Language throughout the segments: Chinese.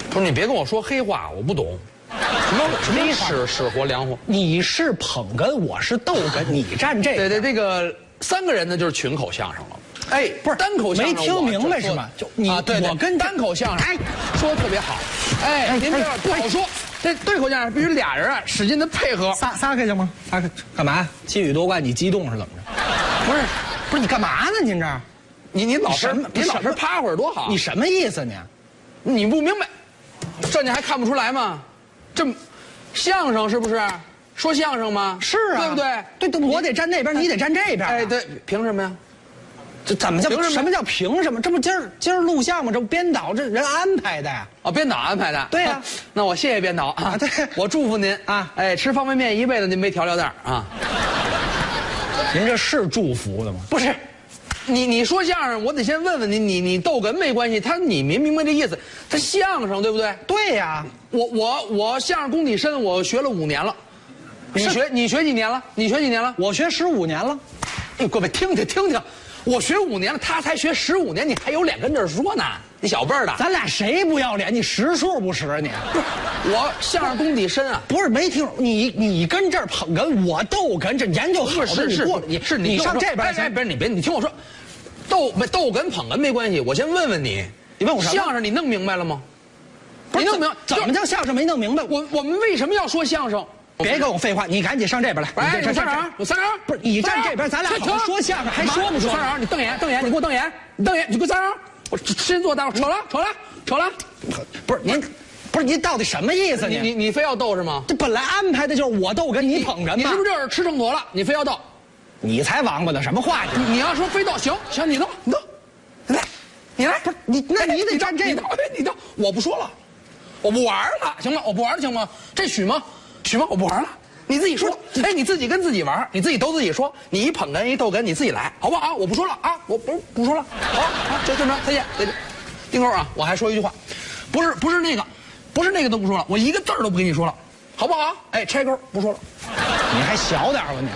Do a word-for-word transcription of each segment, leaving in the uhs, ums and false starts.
不是你别跟我说黑话，我不懂。什么什么死死活凉活？ 你是捧哏，我是逗哏，你站这个。 对对，这个三个人呢就是群口相声了。哎，不是单口相声， 没听明白是吗？就你啊，对， 我跟单口相声，哎，说的特别好。哎，您这不好说。这对口相声必须俩人啊使劲的配合。 撒撒开行吗？撒开干嘛？金语夺冠，你激动是怎么着？ 不是， 不是你干嘛呢？您这儿， 你你老是你老是趴会儿多好。 你什么意思呢？ 你不明白，这你还看不出来吗？这相声是不是？说相声吗？ 是啊， 对不对？ 对对，我得站那边，你得站这边。 哎，对，凭什么呀？ 这怎么叫什么叫凭什么？这不今儿今儿录像吗？这不编导这人安排的呀？ 哦，编导安排的。 对呀， 那我谢谢编导啊。 对， 我祝福您啊。哎，吃方便面一辈子您没调料袋啊。 您这是祝福的吗？ 不是，你你说相声，我得先问问你，你你逗哏没关系，他你明明白这意思？他相声对不对？ 对呀， 我我我相声功底深，我学了五年了。你学你学几年了？你学几年了？ 我学十五年了。 哎，各位听听听听。我学五年了，他才学十五年，你还有脸跟这儿说呢？你小辈儿的， 咱俩谁不要脸？你识数不识你？ 不是，我相声功底深啊。 不是没听你，你跟这儿捧哏，我逗哏，这研究好的是是你是你上这边哎，不是你别你听我说，逗没逗哏捧哏没关系，我先问问你， 你问我啥？ 相声你弄明白了吗？ 你弄明怎么叫相声没弄明白？ 我我们为什么要说相声？ 别跟我废话，你赶紧上这边来。 哎，有三人，有三人， 不是你站这边，咱俩好好说相声，还说不说？ 三人，你瞪眼，瞪眼，你给我瞪眼，你瞪眼，你给我三人，我先坐，待会儿扯了，扯了，扯了。 不是您，不是您到底什么意思？ 你你你非要逗是吗？ 这本来安排的就是我逗哏，你捧哏， 你是不是就是吃秤砣了？你非要逗？ 你才王八呢，什么话你？ 你要说非逗，行行，你逗，你逗，来，你来， 不是你，那你得站这个，你逗，我不说了，我不玩了，行吗？我不玩了，行吗？这许吗？许吗？我不玩了。你自己说，哎，你自己跟自己玩，你自己都自己说，你一捧哏一逗哏，你自己来，好不好？我不说了啊，我不不说了，好，好，就这么着，再见，再见。丁钩啊，我还说一句话，不是不是那个，不是那个都不说了，我一个字儿都不跟你说了，好不好？哎，拆钩不说了， 你还小点吧你？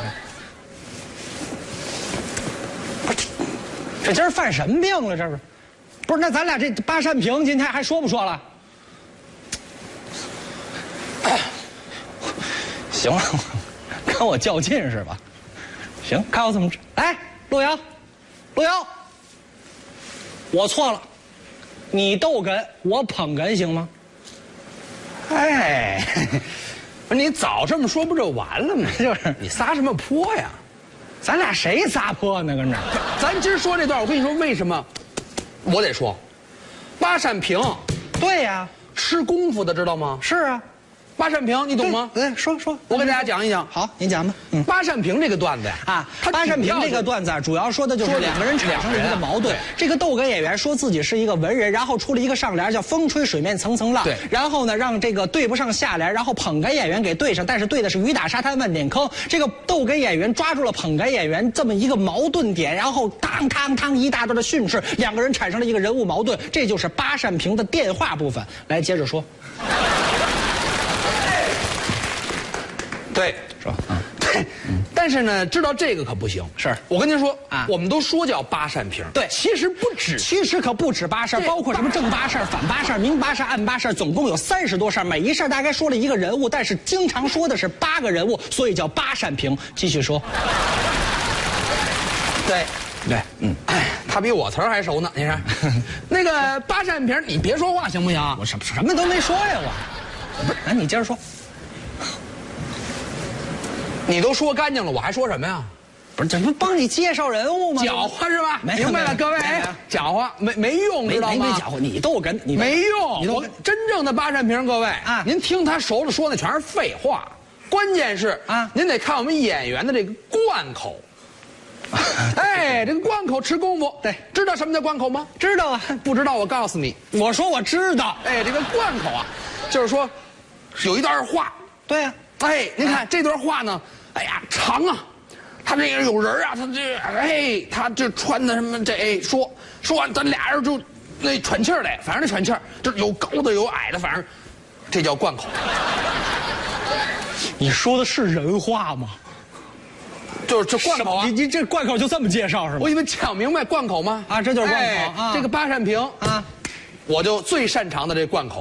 不是，这今儿犯什么病了？这是，不是？那咱俩这八扇屏今天还说不说了？行了，跟我较劲是吧？行，看我怎么治。来，路遥，路遥，我错了，你逗哏，我捧哏，行吗？ 哎，不是你早这么说不就完了吗？ 就是你撒什么泼呀？ 咱俩谁撒泼呢？跟这儿， 咱今儿说这段，我跟你说为什么，我得说，八扇屏， 对呀， 吃功夫的知道吗？ 是啊。 八扇屏，你懂吗？ 对，说说， 我给大家讲一讲。 好，您讲吧。 嗯，八扇屏这个段子呀， 啊，八扇屏这个段子啊，主要说的就是两个人产生了一个矛盾。这个逗哏演员说自己是一个文人，然后出了一个上联叫“风吹水面层层浪”， 对， 然后呢让这个对不上下联，然后捧哏演员给对上，但是对的是雨打沙滩万点坑。这个逗哏演员抓住了捧哏演员这么一个矛盾点，然后当当当一大段的训斥，两个人产生了一个人物矛盾，这就是八扇屏的电话部分。来，接着说。 对， 是吧？嗯， 对，但是呢，知道这个可不行。 是我跟您说啊， 我们都说叫八扇屏， 对， 其实不止， 其实可不止八扇，包括什么正八扇、反八扇、明八扇、暗八扇，总共有三十多扇，每一扇大概说了一个人物，但是经常说的是八个人物，所以叫八扇屏。继续说。 对。 对，嗯， 哎，他比我词儿还熟呢。你看，那个八扇屏，你别说话行不行？ 我什么什么都没说呀，我。不是，那你接着说。 你都说干净了，我还说什么呀？ 不是，这不帮你介绍人物吗？ 搅和是吧？ 没明白了，各位，搅和没没用，知道吗？ 没没搅和，你逗哏，你没用。 你我真正的八扇屏，各位啊， 您听他熟了说的全是废话，关键是啊，您得看我们演员的这个贯口。哎，这个贯口吃功夫， 对， 知道什么叫贯口吗？ 知道啊， 不知道我告诉你， 我说我知道。 哎，这个贯口啊，就是说有一段话， 对呀， 哎，您看这段话呢，哎呀长啊，他这个有人啊，他这哎，他这穿的什么这哎说说完，咱俩人就那喘气儿来，反正那喘气儿，这有高的有矮的，反正这叫贯口。 你说的是人话吗？ 就是这贯口啊！ 你你这贯口就这么介绍是吗？ 我以为讲明白贯口吗？ 啊，这就是贯口啊！ 这个八扇屏啊，我就最擅长的这贯口。